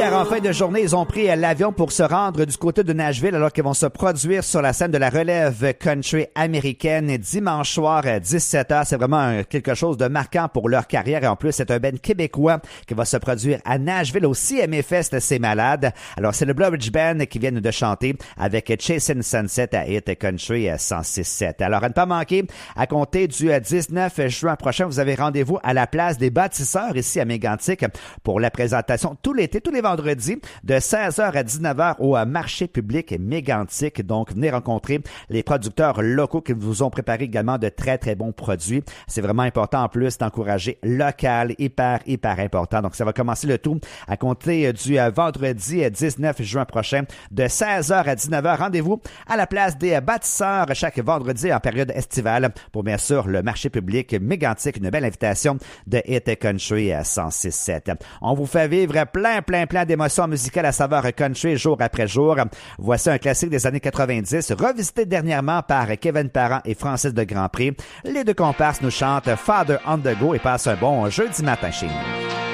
Hier, en fin de journée, ils ont pris l'avion pour se rendre du côté de Nashville alors qu'ils vont se produire sur la scène de la relève country américaine dimanche soir à 17h. C'est vraiment quelque chose de marquant pour leur carrière et en plus, c'est un band québécois qui va se produire à Nashville au CMA Fest. C'est malade. Alors, c'est le Blowridge Band qui viennent de chanter avec Chasing Sunset à Hit Country 106.7. Alors, à ne pas manquer, à compter du 19 juin prochain, vous avez rendez-vous à la place des bâtisseurs ici à Mégantic pour la présentation tout l'été, tous les vendredis, de 16h à 19h au marché public Mégantic. Donc, venez rencontrer les producteurs locaux qui vous ont préparé également de très, très bons produits. C'est vraiment important en plus d'encourager local, hyper important. Donc, ça va commencer le tout à compter du vendredi 19 juin prochain de 16h à 19h. Rendez-vous à la place des bâtisseurs chaque vendredi en période estivale pour bien sûr le marché public Mégantic. Une belle invitation de Hit Country 106.7. On vous fait vivre plein d'émotions musicales à saveur country jour après jour. Voici un classique des années 90, revisité dernièrement par Kevin Parent et Francis de Grandpré. Les deux comparses nous chantent Father on the Go et passent un bon jeudi matin chez nous.